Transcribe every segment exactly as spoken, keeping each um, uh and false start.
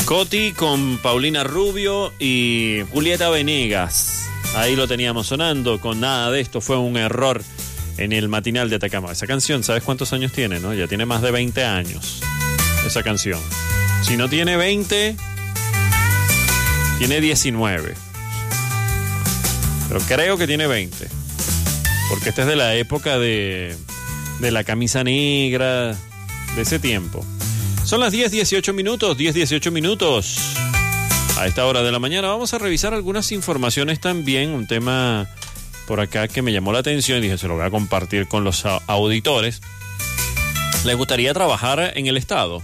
Coti con Paulina Rubio y Julieta Venegas. Ahí lo teníamos sonando con Nada de Esto. Fue un error en el matinal de Atacama. Esa canción, ¿sabes cuántos años tiene, no? Ya tiene más de veinte años esa canción. Si no tiene veinte, tiene diecinueve. Pero creo que tiene veinte. Porque esta es de la época de, de la camisa negra, de ese tiempo. Son las diez dieciocho minutos, diez dieciocho minutos. A esta hora de la mañana vamos a revisar algunas informaciones también. Un tema por acá que me llamó la atención y dije, se lo voy a compartir con los auditores. ¿Les gustaría trabajar en el Estado?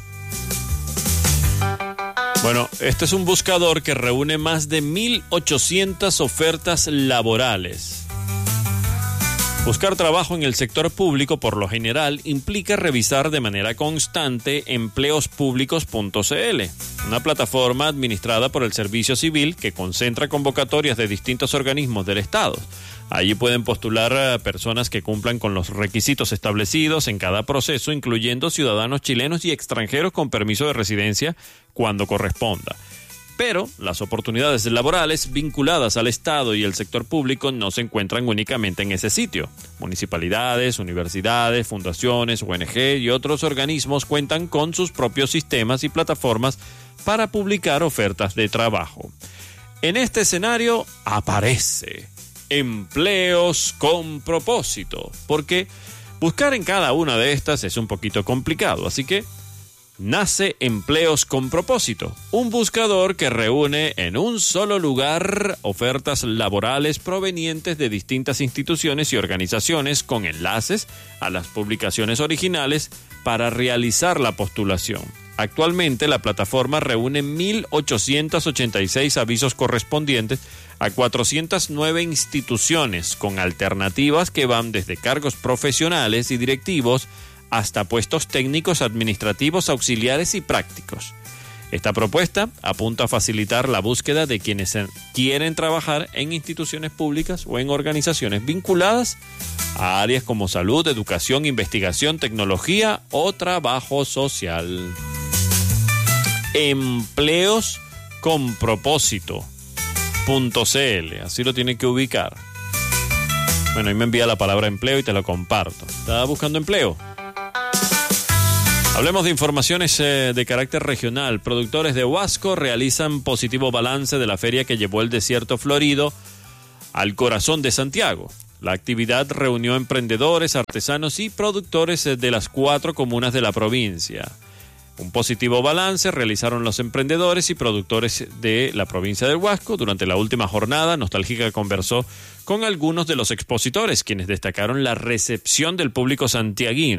Bueno, este es un buscador que reúne más de mil ochocientas ofertas laborales. Buscar trabajo en el sector público, por lo general, implica revisar de manera constante empleos públicos punto c l, una plataforma administrada por el Servicio Civil que concentra convocatorias de distintos organismos del Estado. Allí pueden postular a personas que cumplan con los requisitos establecidos en cada proceso, incluyendo ciudadanos chilenos y extranjeros con permiso de residencia cuando corresponda. Pero las oportunidades laborales vinculadas al Estado y el sector público no se encuentran únicamente en ese sitio. Municipalidades, universidades, fundaciones, O N G y otros organismos cuentan con sus propios sistemas y plataformas para publicar ofertas de trabajo. En este escenario aparece Empleos con Propósito, porque buscar en cada una de estas es un poquito complicado, así que nace Empleos con Propósito, un buscador que reúne en un solo lugar ofertas laborales provenientes de distintas instituciones y organizaciones con enlaces a las publicaciones originales para realizar la postulación. Actualmente la plataforma reúne mil ochocientos ochenta y seis avisos correspondientes a cuatrocientas nueve instituciones con alternativas que van desde cargos profesionales y directivos hasta puestos técnicos, administrativos, auxiliares y prácticos. Esta propuesta apunta a facilitar la búsqueda de quienes quieren trabajar en instituciones públicas o en organizaciones vinculadas a áreas como salud, educación, investigación, tecnología o trabajo social. Empleos con Propósito punto c l, así lo tiene que ubicar. Bueno, ahí me envía la palabra empleo y te lo comparto. ¿Estás buscando empleo? Hablemos de informaciones eh, de carácter regional. Productores de Huasco realizan positivo balance de la feria que llevó el desierto florido al corazón de Santiago. La actividad reunió emprendedores, artesanos y productores de las cuatro comunas de la provincia. Un positivo balance realizaron los emprendedores y productores de la provincia del Huasco. Durante la última jornada, Nostálgica conversó con algunos de los expositores, quienes destacaron la recepción del público santiaguino.